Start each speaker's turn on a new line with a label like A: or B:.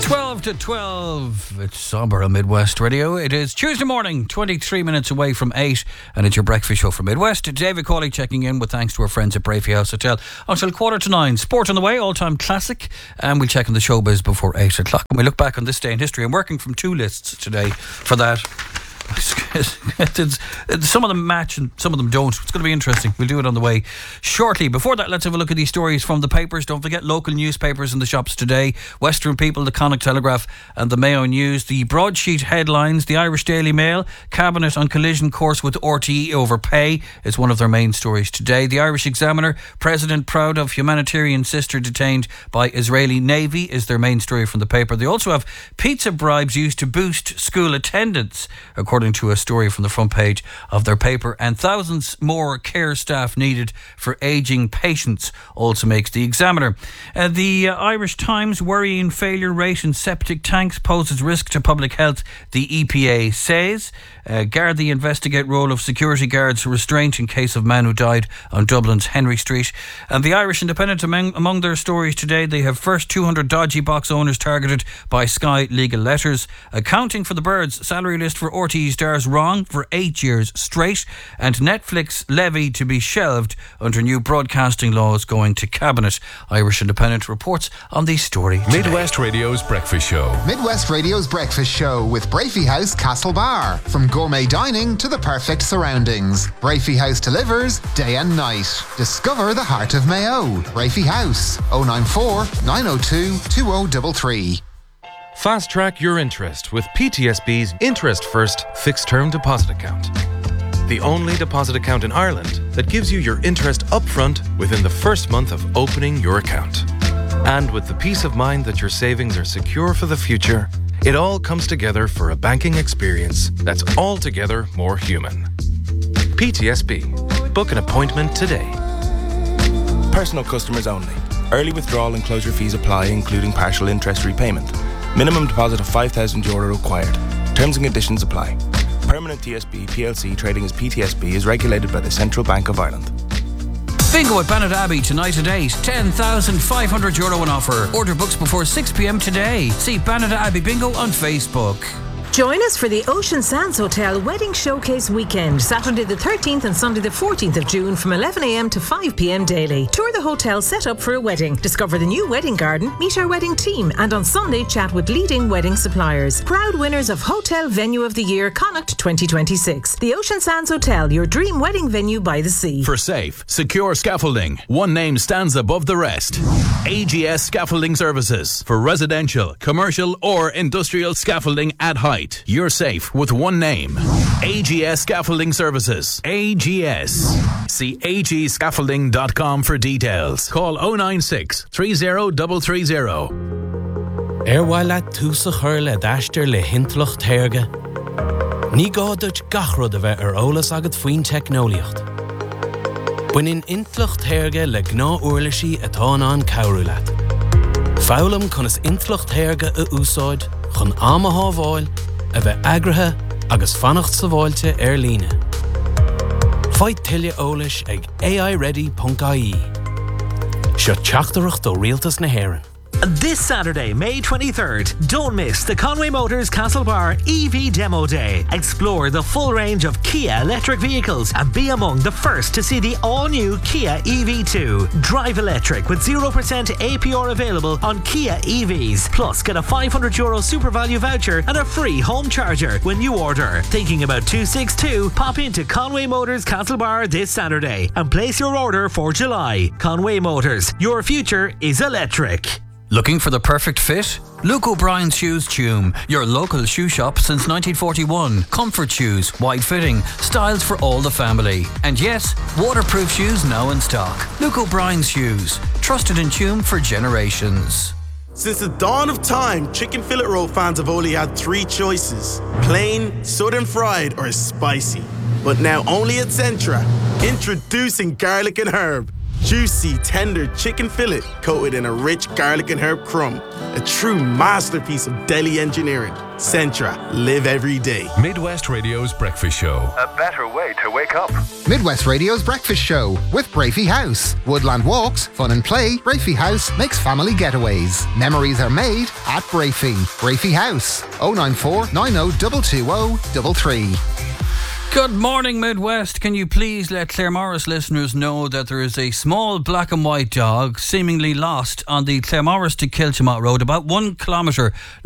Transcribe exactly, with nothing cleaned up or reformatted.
A: twelve to twelve, it's Somber on Midwest Radio. It is Tuesday morning, twenty-three minutes away from eight, and it's your breakfast show from Midwest. David Cawley checking in with thanks to our friends at Brafey House Hotel until quarter to nine. Sport on the way, all-time classic, and we'll check on the showbiz before eight o'clock. And we look back on this day in history. I'm working from two lists today for that. Some of them match and some of them don't. It's going to be interesting. We'll do it on the way shortly. Before that, let's have a look at these stories from the papers. Don't forget local newspapers in the shops today. Western People, the Connacht Telegraph and the Mayo News. The broadsheet headlines: the Irish Daily Mail, Cabinet on collision course with R T E over pay, is one of their main stories today. The Irish Examiner, President proud of humanitarian sister detained by Israeli Navy, is their main story from the paper. They also have pizza bribes used to boost school attendance, according to a story from the front page of their paper. And thousands more care staff needed for ageing patients, also makes the Examiner. Uh, the uh, Irish Times, worrying failure rate in septic tanks poses risk to public health, the E P A says. Uh, Gardaí investigate role of security guards restraint in case of man who died on Dublin's Henry Street. And the Irish Independent, among, among their stories today, they have first two hundred dodgy box owners targeted by Sky legal letters. Accounting for the Birds, salary list for R T E stars wrong for eight years straight. And Netflix levy to be shelved under new broadcasting laws going to Cabinet. Irish Independent reports on these stories.
B: Midwest Radio's Breakfast Show.
C: Midwest Radio's Breakfast Show with Brafey House Castlebar. From gourmet dining to the perfect surroundings, Brafey House delivers day and night. Discover the heart of Mayo. Brafey House, oh nine four, nine oh two, two oh three three.
B: Fast track your interest with P T S B's Interest First Fixed Term Deposit Account. The only deposit account in Ireland that gives you your interest upfront within the first month of opening your account. And with the peace of mind that your savings are secure for the future, it all comes together for a banking experience that's altogether more human. P T S B. Book an appointment today.
D: Personal customers only. Early withdrawal and closure fees apply, including partial interest repayment. Minimum deposit of five thousand euro required. Terms and conditions apply. Permanent T S B P L C trading as P T S B is regulated by the Central Bank of Ireland.
A: Bingo at Bannett Abbey tonight at eight. ten thousand five hundred euro on offer. Order books before six p.m. today. See Bannett Abbey Bingo on Facebook.
E: Join us for the Ocean Sands Hotel Wedding Showcase Weekend, Saturday the thirteenth and Sunday the fourteenth of June from eleven a.m. to five p.m. daily. Tour the hotel set up for a wedding, discover the new wedding garden, meet our wedding team, and on Sunday chat with leading wedding suppliers. Proud winners of Hotel Venue of the Year Connacht twenty twenty-six. The Ocean Sands Hotel, your dream wedding venue by the sea.
F: For safe, secure scaffolding, one name stands above the rest. A G S Scaffolding Services. For residential, commercial or industrial scaffolding at height. You're safe with one name. A G S Scaffolding Services. A G S. See a g scaffolding dot com for details. Call oh nine six, three oh three three oh.
G: Erwaila túsa chur le dáistir le hintlach téirge. Ní gádut gachrod a bheith ar ólas agad faoin technoliacht. Buinin intlach téirge le gná uirlisí atá an cabhrú leat. Fálam chun is intlach téirge a úsáid chun ama hábháil a bheith agrathe agus fannacht sa bháilte ar líne. Fáid tuile ólis ag a i ready dot i e. Seo teachtarach do rialtas na hÉireann.
H: This Saturday, May twenty-third, don't miss the Conway Motors Castlebar E V Demo Day. Explore the full range of Kia electric vehicles and be among the first to see the all-new Kia E V two. Drive electric with zero percent A P R available on Kia E Vs. Plus, get a five hundred euro super value voucher and a free home charger when you order. Thinking about two sixty-two? Pop into Conway Motors Castlebar this Saturday and place your order for July. Conway Motors, your future is electric.
A: Looking for the perfect fit? Luke O'Brien's Shoes Tume, your local shoe shop since nineteen forty-one. Comfort shoes, wide fitting, styles for all the family. And yes, waterproof shoes now in stock. Luke O'Brien's Shoes, trusted in Tume for generations.
I: Since the dawn of time, chicken fillet roll fans have only had three choices: plain, southern fried, or spicy. But now only at Centra, introducing garlic and herb. Juicy, tender chicken fillet coated in a rich garlic and herb crumb. A true masterpiece of deli engineering. Centra, live every day.
J: Midwest Radio's Breakfast Show.
K: A better way to wake up.
C: Midwest Radio's Breakfast Show with Brafey House. Woodland walks, fun and play. Brafey House makes family getaways. Memories are made at Brafey. Brafey House. oh nine four, nine oh two two oh three three.
A: Good morning, Midwest. Can you please let Claremorris listeners know that there is a small black and white dog seemingly lost on the Claremorris to Kiltimont Road, about one kilometre